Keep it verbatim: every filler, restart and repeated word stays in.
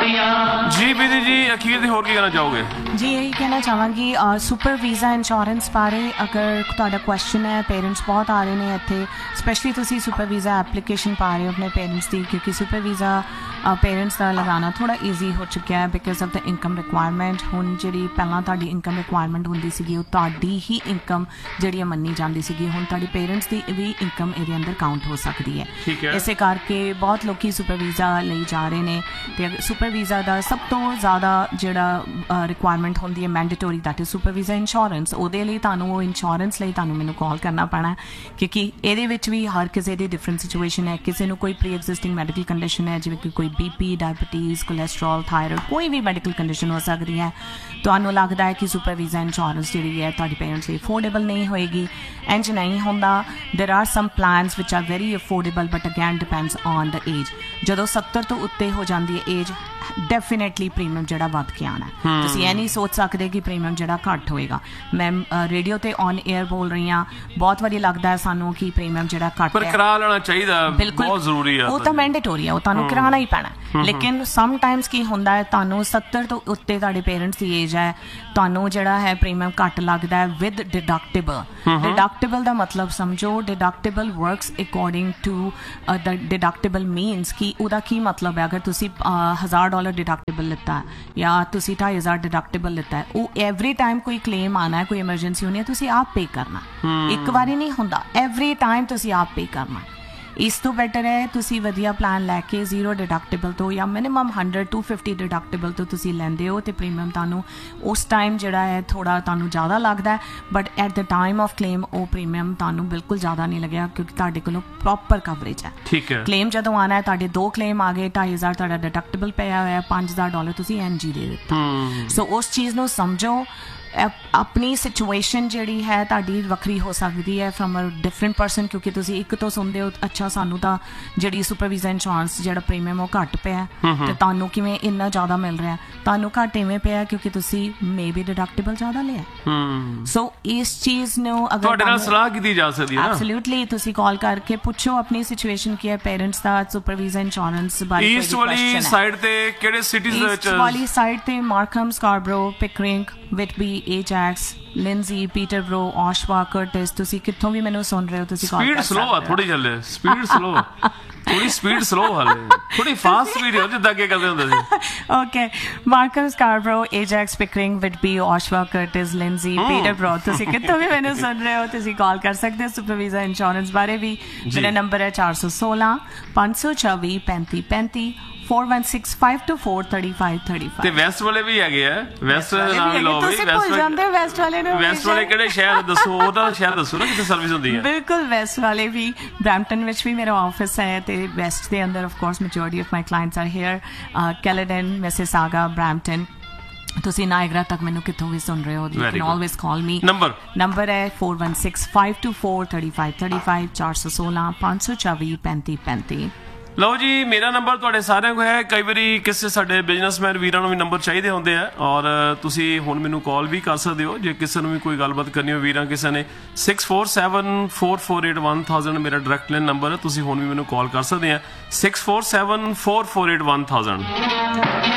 जी विधि जी अखीर ते होर की कहना चाहोगे? जी यही कहना चाहांगी सुपर वीज़ा इंश्योरेंस बारे अगर तुहाडा क्वेश्चन है पेरेंट्स बहुत आ रहे हैं इत्थे स्पैशली तुसी सुपर वीज़ा एप्लीकेशन पा रहे हो अपने पेरेंट्स की क्योंकि सुपर वीज़ा पेरेंट्स का लगाना थोड़ा ईजी हो चुका है because of the income requirement हुण जिहड़ी पहलां तुहाडी इनकम रिक्वायरमेंट हुंदी सीगी ओह तुहाडी ही इनकम जिहड़ी मन्नी जाती सी हुण तुहाडी पेरेंट्स की भी इनकम इहदे अंदर काउंट हो सकती है इस करके बहुत लोग सुपर वीज़ा ले जा रहे हैं तो सुपर वीज़ा का सब तो ज़्यादा जिहड़ा रिक्वायरमेंट होंदी है mandatory that is super visa insurance उहदे लई तुहानूं इंश्योरेंस लई तुहानूं मैनूं कॉल करना पैना क्योंकि इहदे विच भी हर किसी की डिफरेंट सिचुएशन है किसी नूं कोई प्री एग्जिस्टिंग मैडिकल कंडीशन है जिवें कि कोई बी पी डायबिटीज़ कोलैसट्रॉल थायराइड कोई भी मैडिकल कंडीशन हो सकती है तुहानूं लगता है कि सुपर वीज़ा इंश्योरेंस जिहड़ी है तुहाडी पेरेंट्स लई अफोर्डेबल नहीं होएगी इंज नहीं होंदा there are some plans which are very affordable but again depends on the age जदों सत्तर तो उत्ते हो जाती है एज डेफिनेटली प्रीमियम जिहड़ा वध के आना है तुसीं ये नहीं सोच सकते कि प्रीमियम जिहड़ा घट होएगा मैं रेडियो ते ऑन एयर बोल रही हाँ बहुत वारी लगता है सानू कि प्रीमियम जिहड़ा घट पर करा लेना चाहिए बहुत जरूरी है वो तो मैंडेटोरी है वो तुहानूं कराना ही पैना लेकिन सम टाइम्स की हुंदा है तुहानूं सत्तर तो उत्ते तुहाडे पेरेंट्स की एज है तुहानूं जिहड़ा है प्रीमियम घट लगदा है विद डिडक्टेबल डिडक्टेबल का मतलब समझो deductible works according to the deductible मीनस कि उहदा की मतलब है अगर तुसीं हज़ार डॉलर डिडक्टेबल लिता है या तुसीं ढाई हज़ार डिडक्टेबल लिता है वो एवरी टाइम कोई क्लेम आना है कोई एमरजेंसी होनी है तुसीं आप पे करना एक बारी नहीं हुंदा एवरी टाइम तुसीं आप पे करना इस तो बेटर है तुसी वधिया प्लान लैके जीरो डिडक्टेबल तो या minimum hundred to fifty deductible तो तुसी लैंदे हो तो प्रीमियम तुहानूं उस टाइम जिहड़ा है थोड़ा तुहानूं ज़्यादा लगता है but at the time of claim वो प्रीमियम तुहानूं बिल्कुल ज़्यादा नहीं लगेगा क्योंकि तुहाडे कोलों प्रॉपर कवरेज है ठीक है क्लेम जदों आना है तुहाडे दो क्लेम आ गए ढाई हज़ार तुहाडा डिडक्टेबल पिया होया पाँच हज़ार डॉलर तुसी एन जी दे दिता सो उस चीज़ नूं समझो अपनी सिचुएशन जिहड़ी है तुहाडी वक्री हो सकती है फ्रॉम अ डिफरेंट परसन क्योंकि तुसी एक तो सुनते हो अच्छा सानू तां जिहड़ी सुपर वीज़ा इंश्योरेंस जिहड़ा प्रीमियम वो घट पिया ते तुहानूं किवें इन्ना ज़्यादा मिल रहा है तुहानूं घट इवें पिया क्योंकि तुसी मे बी डिडक्टेबल ज़्यादा लिया सो इस चीज़ नूं अगर तुहाडे नाल सलाह कीती जा सकदी है एब्सोल्युटली तुसी कॉल करके पुछो अपनी सिचुएशन की है पेरेंट्स दा सुपर वीज़ा इंश्योरेंस बारे ईस्ट वाली साइड ते किहड़े सिटीज़ दे विच ईस्ट वाली साइड ते मार्कहम स्कारब्रो पिकरिंग विटबी एजैक्स लिंजी पीटरब्रो ऑशवा कर्टिस तुसी कित्थों भी मैनूं सुन रहे हो तुसी कॉल स्पीड स्लो आ थोड़ी चले स्पीड स्लो थोड़ी स्पीड स्लो हाले थोड़ी फास्ट स्पीड हो जिद्दां के करदे हुंदे सी okay मार्कहम Scarborough Ajax Pickering विटबी ऑशवा Curtis लिंजी पीटरब्रो तुसी कित्थों भी मैनूं सुन रहे हो तुसी कॉल कर सकते हो सुपर वीज़ा इंश्योरेंस बारे भी मेरा नंबर है चार सौ सोलह पाँच सौ चौबी पैंती पैंती four one six five to four thirty five thirty five ਤੇ ਵੈਸਟ ਵਾਲੇ ਵੀ ਹੈਗੇ ਆ ਵੈਸਟ ਦੇ ਨਾਮ ਹੀ ਲਓ ਤੁਸੀਂ ਭੁੱਲ ਜਾਂਦੇ ਹੋ ਵੈਸਟ ਵਾਲੇ ਨੂੰ ਵੈਸਟ ਵਾਲੇ ਕਿਹੜੇ ਸ਼ਹਿਰ ਦੱਸੋ ਉਹਦਾ ਸ਼ਹਿਰ ਦੱਸੋ ਨਾ ਕਿੱਥੇ ਸਰਵਿਸ ਹੁੰਦੀ ਹੈ ਬਿਲਕੁਲ ਵੈਸਟ ਵਾਲੇ ਵੀ ਬ੍ਰੈਂਪਟਨ ਵਿੱਚ ਵੀ ਮੇਰਾ ਆਫਿਸ ਹੈ ਤੇ ਵੈਸਟ ਦੇ ਅੰਦਰ of course majority of my clients are here ਕੈਲੇਡਨ Mississauga Brampton ਤੁਸੀਂ ਨਾਇਗਰਾ ਤੱਕ ਮੈਨੂੰ ਕਿੱਥੋਂ ਵੀ ਸੁਣ ਰਹੇ ਹੋ you can always call me number number ਹੈ four one six five two four three five three five ਚਾਰ ਸੌ ਸੋਲਾਂ ਪੰਜ ਸੌ ਚੌਵੀ ਪੈਂਤੀ ਪੈਂਤੀ ਲਓ ਜੀ ਮੇਰਾ ਨੰਬਰ ਤੁਹਾਡੇ ਸਾਰਿਆਂ ਕੋਲ ਹੈ ਕਈ ਵਾਰੀ ਕਿਸੇ ਸਾਡੇ ਬਿਜ਼ਨਸਮੈਨ ਵੀਰਾਂ ਨੂੰ ਵੀ ਨੰਬਰ ਚਾਹੀਦੇ ਹੁੰਦੇ ਆ ਔਰ ਤੁਸੀਂ ਹੁਣ ਮੈਨੂੰ ਕਾਲ ਵੀ ਕਰ ਸਕਦੇ ਹੋ ਜੇ ਕਿਸੇ ਨੂੰ ਵੀ ਕੋਈ ਗੱਲਬਾਤ ਕਰਨੀ ਹੋ ਵੀਰਾਂ ਕਿਸੇ ਨੇ six four seven four four eight one thousand ਮੇਰਾ ਡਾਇਰੈਕਟ ਲਾਈਨ ਨੰਬਰ ਹੈ ਤੁਸੀਂ ਹੁਣ ਵੀ ਮੈਨੂੰ ਕਾਲ ਕਰ ਸਕਦੇ ਆ six four seven four four eight one thousand